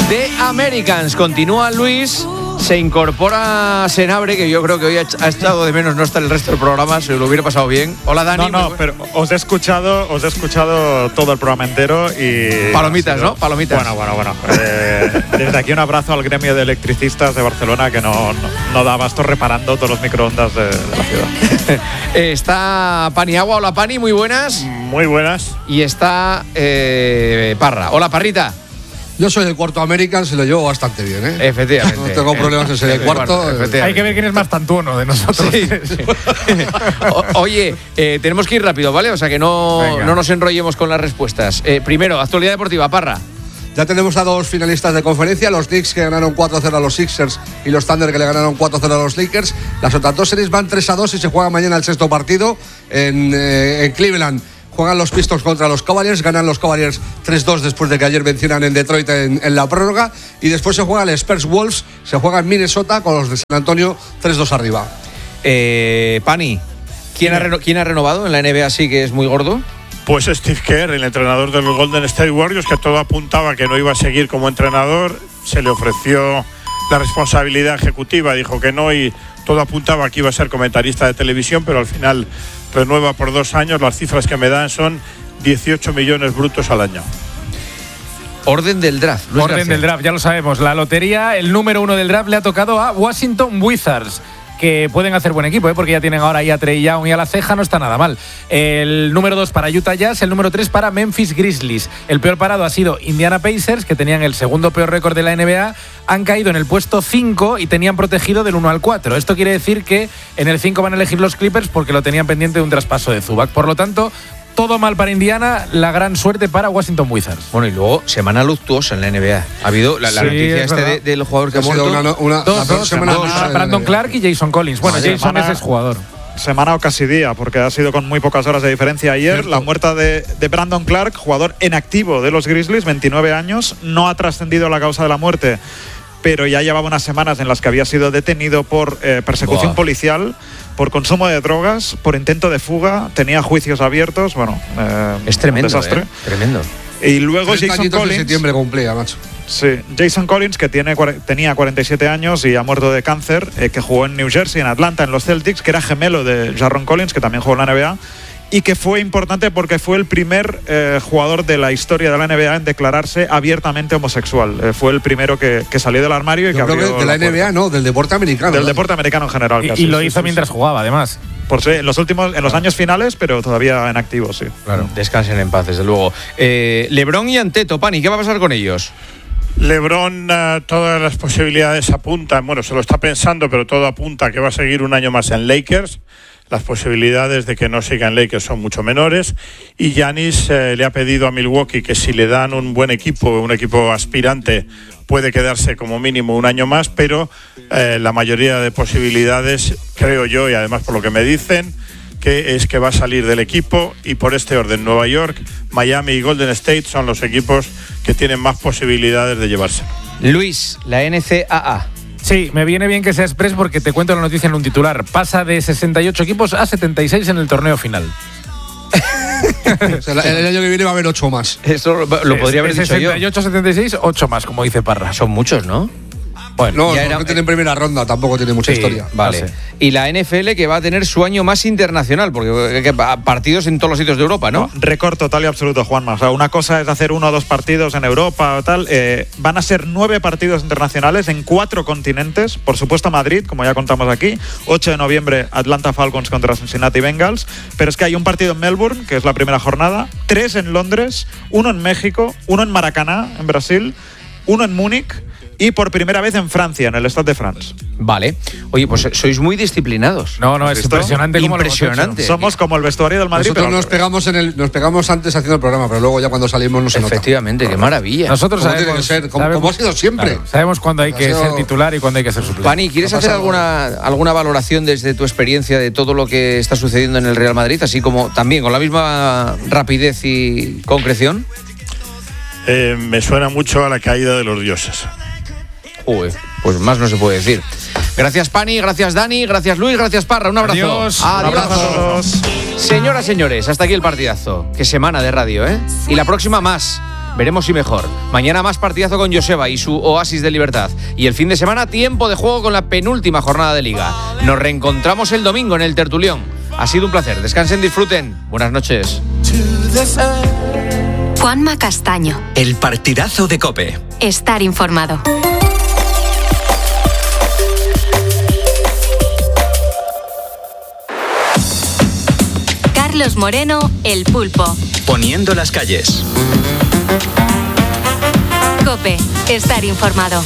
The Americans. Continúa Luis. Se incorpora Senabre, que yo creo que hoy ha echado de menos no estar el resto del programa, se lo hubiera pasado bien. Hola, Dani. No, pero os he escuchado todo el programa entero y... Palomitas, ¿no? Palomitas. Bueno. Desde aquí un abrazo al gremio de electricistas de Barcelona, que no da abasto reparando todos los microondas de la ciudad. Está Paniagua. Hola, Pani, muy buenas. Muy buenas. Y está Parra. Hola, Parrita. Yo soy del cuarto American, se lo llevo bastante bien, ¿eh? Efectivamente. No tengo problemas en ser el cuarto. Hay que ver quién es más tantuono de nosotros. Sí. Oye, tenemos que ir rápido, ¿vale? O sea que no nos enrollemos con las respuestas. Primero, actualidad deportiva, Parra. Ya tenemos a dos finalistas de conferencia, los Knicks que ganaron 4-0 a los Sixers y los Thunder que le ganaron 4-0 a los Lakers. Las otras dos series van 3-2 y se juega mañana el sexto partido en Cleveland. Juegan los Pistons contra los Cavaliers, ganan los Cavaliers 3-2 después de que ayer vencieran en Detroit en la prórroga. Y después se juega el Spurs-Wolves, se juega en Minnesota con los de San Antonio 3-2 arriba. Pani, ¿quién ha renovado en la NBA así que es muy gordo? Pues Steve Kerr, el entrenador de los Golden State Warriors, que todo apuntaba que no iba a seguir como entrenador. Se le ofreció la responsabilidad ejecutiva, dijo que no y todo apuntaba que iba a ser comentarista de televisión, pero al final renueva por 2 años. Las cifras que me dan son 18 millones brutos al año. Orden del draft. Luis García. Del draft, ya lo sabemos. La lotería, el número 1 del draft le ha tocado a Washington Wizards, que pueden hacer buen equipo, porque ya tienen ahora a Trae Young y a la ceja, no está nada mal. El número 2 para Utah Jazz, el número 3 para Memphis Grizzlies. El peor parado ha sido Indiana Pacers, que tenían el segundo peor récord de la NBA, han caído en el puesto 5 y tenían protegido del 1 al 4. Esto quiere decir que en el 5 van a elegir los Clippers porque lo tenían pendiente de un traspaso de Zubac. Por lo tanto, todo mal para Indiana, la gran suerte para Washington Wizards. Bueno, y luego semana luctuosa en la NBA. Ha habido la noticia del jugador que ha muerto. Dos semanas. Brandon Clark y Jason Collins. Bueno, Jason es jugador. Semana o casi día, porque ha sido con muy pocas horas de diferencia ayer. Cierto. La muerte de Brandon Clark, jugador en activo de los Grizzlies, 29 años, no ha trascendido la causa de la muerte, pero ya llevaba unas semanas en las que había sido detenido por persecución policial, por consumo de drogas, por intento de fuga, tenía juicios abiertos. Bueno, es tremendo, un desastre. Tremendo. Y luego Jason Collins. En septiembre cumplía, macho. Sí, Jason Collins, que tenía 47 años y ha muerto de cáncer, que jugó en New Jersey, en Atlanta, en los Celtics, que era gemelo de Jarron Collins, que también jugó en la NBA, y que fue importante porque fue el primer jugador de la historia de la NBA en declararse abiertamente homosexual. Fue el primero que salió del armario y que abrió. De la NBA, no, del deporte americano. Del deporte americano en general. Y lo hizo mientras jugaba, además. Por sí, en los años finales, pero todavía en activo, sí. Claro, descansen en paz, desde luego. LeBron y Anteto, Pani, ¿qué va a pasar con ellos? LeBron, todas las posibilidades apuntan, bueno, se lo está pensando, pero todo apunta que va a seguir un año más en Lakers. Las posibilidades de que no siga en Lakers son mucho menores. Y Giannis le ha pedido a Milwaukee que si le dan un buen equipo, un equipo aspirante, puede quedarse como mínimo un año más, pero la mayoría de posibilidades, creo yo, y además por lo que me dicen, que es que va a salir del equipo, y por este orden Nueva York, Miami y Golden State son los equipos que tienen más posibilidades de llevarse. Luis, la NCAA. Sí, me viene bien que sea Express porque te cuento la noticia en un titular. Pasa de 68 equipos a 76 en el torneo final. O sea, el año que viene va a haber 8 más. Eso lo podría haber dicho yo. 68, 76, 8 más, como dice Parra. Son muchos, ¿no? Bueno, no tiene primera ronda, tampoco tiene mucha historia. Vale. Y la NFL, que va a tener su año más internacional, porque partidos en todos los sitios de Europa, ¿no? Récord total y absoluto, Juanma. O sea, una cosa es hacer 1 o 2 partidos en Europa o tal. Van a ser 9 partidos internacionales en 4 continentes. Por supuesto, Madrid, como ya contamos aquí. 8 de noviembre, Atlanta Falcons contra Cincinnati Bengals. Pero es que hay un partido en Melbourne, que es la primera jornada. 3 en Londres, 1 en México, 1 en Maracaná, en Brasil, 1 en Múnich. Y por primera vez en Francia, en el Stade de France. Vale. Oye, pues sois muy disciplinados. No, es impresionante. Impresionante. Somos como el vestuario del Madrid. Nosotros nos pegamos antes haciendo el programa, pero luego ya cuando salimos no se nota. Efectivamente, qué maravilla. Nosotros ¿Cómo sabemos, tiene que ser? Como ha sido siempre. Claro, sabemos cuándo hay que ser titular y cuándo hay que ser suplente. Pani, ¿quieres hacer alguna valoración desde tu experiencia de todo lo que está sucediendo en el Real Madrid, así como también con la misma rapidez y concreción? Me suena mucho a la caída de los dioses. Pues más no se puede decir. Gracias, Pani, gracias, Dani, gracias, Luis, gracias, Parra. Un abrazo. Adiós. Un abrazo a todos. Señoras, señores, hasta aquí el partidazo. Qué semana de radio, ¿eh? Y la próxima más. veremos si mejor. Mañana más partidazo con Joseba y su oasis de libertad. Y el fin de semana, tiempo de juego con la penúltima jornada de Liga. Nos reencontramos el domingo en el Tertulión. Ha sido un placer. Descansen, disfruten. Buenas noches. Juanma Castaño. El partidazo de COPE. Estar informado. Carlos Moreno, El Pulpo. Poniendo las calles. COPE. Estar informado.